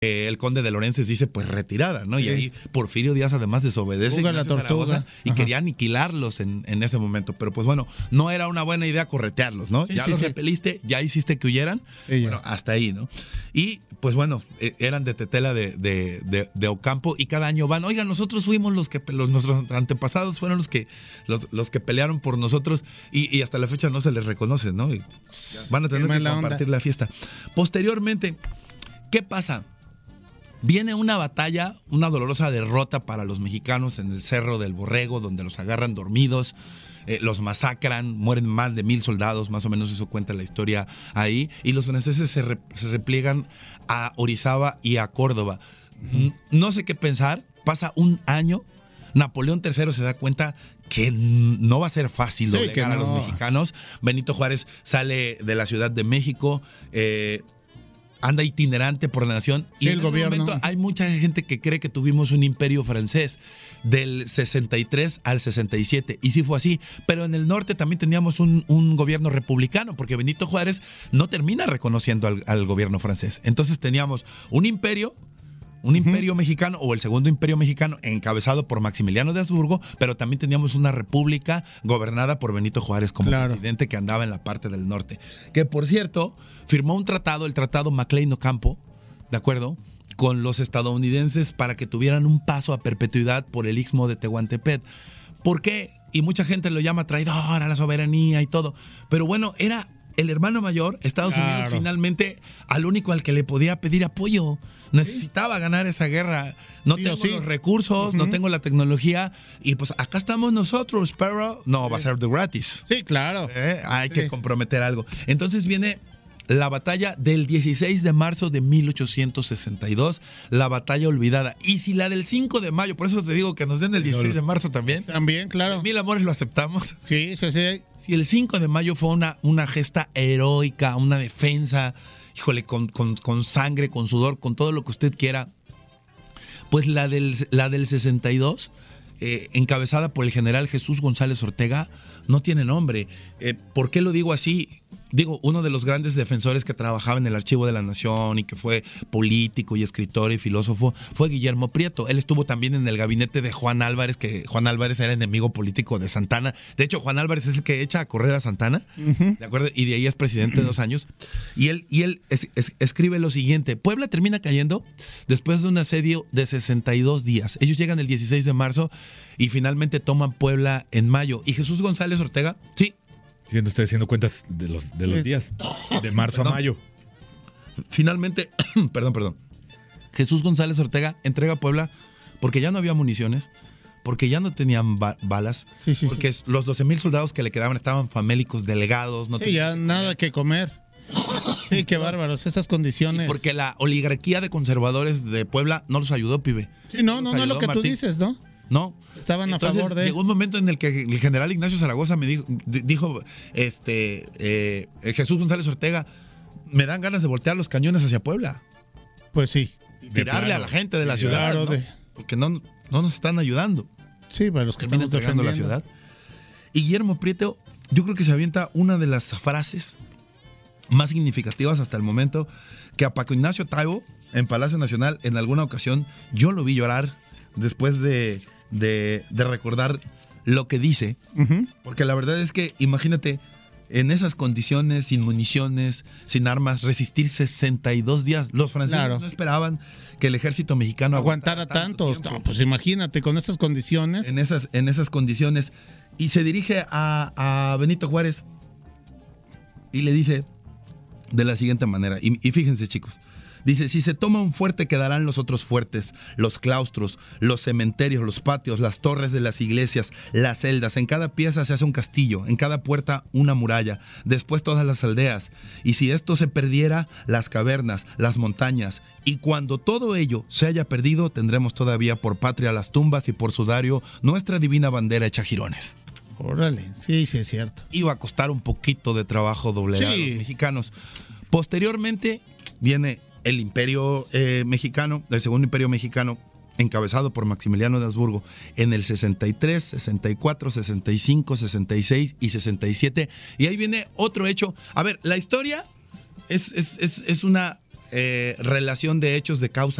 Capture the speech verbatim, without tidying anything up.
Eh, el conde de Lorences dice pues retirada, ¿no? Sí. Y ahí Porfirio Díaz además desobedece Fuga la tortuga. y Ajá. quería aniquilarlos en, en ese momento. Pero pues bueno, no era una buena idea corretearlos, ¿no? Sí, ya sí, los sí. repeliste, ya hiciste que huyeran. Sí, ya. Bueno, hasta ahí, ¿no? Y pues bueno, eh, eran de Tetela de, de, de, de Ocampo y cada año van, oigan, nosotros fuimos los que, los, nuestros antepasados fueron los que, los, los que pelearon por nosotros y, y hasta la fecha no se les reconoce, ¿no? Y van a tener Qué que mala compartir onda. la fiesta. Posteriormente, ¿qué pasa? Viene una batalla, una dolorosa derrota para los mexicanos en el Cerro del Borrego, donde los agarran dormidos, eh, los masacran, mueren más de mil soldados, más o menos eso cuenta la historia ahí, y los franceses se, re, se repliegan a Orizaba y a Córdoba. Uh-huh. No sé qué pensar, pasa un año, Napoleón tercero se da cuenta que no va a ser fácil doblegar sí, no. a los mexicanos. Benito Juárez sale de la Ciudad de México, eh, anda itinerante por la nación y sí, en el ese gobierno. momento hay mucha gente que cree que tuvimos un imperio francés del sesenta y tres al sesenta y siete y sí fue así, pero en el norte también teníamos un, un gobierno republicano porque Benito Juárez no termina reconociendo al, al gobierno francés. Entonces teníamos un imperio Un imperio uh-huh. mexicano o el segundo imperio mexicano encabezado por Maximiliano de Habsburgo, pero también teníamos una república gobernada por Benito Juárez como claro. presidente que andaba en la parte del norte. Que por cierto, firmó un tratado, el tratado McLean-Ocampo, ¿de acuerdo? Con los estadounidenses para que tuvieran un paso a perpetuidad por el Istmo de Tehuantepec. ¿Por qué? Y mucha gente lo llama traidor a la soberanía y todo. Pero bueno, era el hermano mayor, Estados claro. Unidos finalmente al único al que le podía pedir apoyo. Necesitaba ¿Sí? ganar esa guerra. No sí, tengo sí. los recursos, uh-huh. no tengo la tecnología y pues acá estamos nosotros, pero no sí. va a ser de gratis. Sí, claro. ¿Eh? Hay sí. que comprometer algo. Entonces viene la batalla del dieciséis de marzo de mil ochocientos sesenta y dos, la batalla olvidada. Y si la del cinco de mayo, por eso te digo que nos den el dieciséis de marzo también. También, claro. En Mil Amores lo aceptamos. Sí, sí, sí. Si el cinco de mayo fue una, una gesta heroica, una defensa, híjole, con, con, con sangre, con sudor, con todo lo que usted quiera, pues la del, la del sesenta y dos, eh, encabezada por el general Jesús González Ortega, no tiene nombre. Eh, ¿Por qué lo digo así? Digo, uno de los grandes defensores que trabajaba en el Archivo de la Nación y que fue político y escritor y filósofo fue Guillermo Prieto. Él estuvo también en el gabinete de Juan Álvarez, que Juan Álvarez era enemigo político de Santana. De hecho, Juan Álvarez es el que echa a correr a Santana, uh-huh. ¿de acuerdo? Y de ahí es presidente dos años. Y él, y él es, es, escribe lo siguiente: Puebla termina cayendo después de un asedio de sesenta y dos días. Ellos llegan el dieciséis de marzo y finalmente toman Puebla en mayo. Y Jesús González Ortega, sí, siguiendo usted haciendo cuentas de los, de los días, de marzo perdón. a mayo. Finalmente, perdón, perdón. Jesús González Ortega entrega a Puebla porque ya no había municiones, porque ya no tenían ba- balas, sí, sí, porque sí. los doce mil soldados que le quedaban estaban famélicos, delgados. No sí, ya nada que comer. Sí, qué bárbaros, esas condiciones. Y porque la oligarquía de conservadores de Puebla no los ayudó, pibe. Sí, no, no, no es lo que Martín. tú dices, ¿no? No. Estaban Entonces, a favor de... llegó un momento en el que el general Ignacio Zaragoza me dijo, dijo este, eh, Jesús González Ortega, me dan ganas de voltear los cañones hacia Puebla. Pues sí. Y tirarle a la gente de la ciudad, claro, ¿no? de... porque no, no nos están ayudando. Sí, para los que Termina estamos entregando la defendiendo. ciudad. Y Guillermo Prieto, yo creo que se avienta una de las frases más significativas hasta el momento, que a Paco Ignacio Taibo, en Palacio Nacional, en alguna ocasión, yo lo vi llorar después de... De, de recordar lo que dice, uh-huh. porque la verdad es que, imagínate, en esas condiciones, sin municiones, sin armas, resistir sesenta y dos días. Los franceses claro. no esperaban que el ejército mexicano aguantara, aguantara tanto. No, pues imagínate, con esas condiciones. En esas, en esas condiciones. Y se dirige a, a Benito Juárez y le dice de la siguiente manera, y, y fíjense, chicos. Dice, si se toma un fuerte quedarán los otros fuertes, los claustros, los cementerios, los patios, las torres de las iglesias, las celdas. En cada pieza se hace un castillo, en cada puerta una muralla, después todas las aldeas. Y si esto se perdiera, las cavernas, las montañas. Y cuando todo ello se haya perdido, tendremos todavía por patria las tumbas y por sudario nuestra divina bandera hecha jirones. Órale, sí, sí es cierto. Iba a costar un poquito de trabajo doblegar sí. a los mexicanos. Posteriormente viene el imperio eh, mexicano, el segundo imperio mexicano, encabezado por Maximiliano de Habsburgo, en el sesenta y tres, sesenta y cuatro, sesenta y cinco, sesenta y seis y sesenta y siete. Y ahí viene otro hecho. A ver, la historia es, es, es, es una eh, relación de hechos de causa